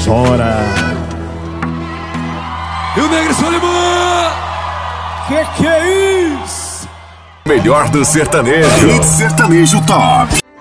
chora. E o Negro Solimã! Que é isso? Melhor do sertanejo. Hit Sertanejo Top.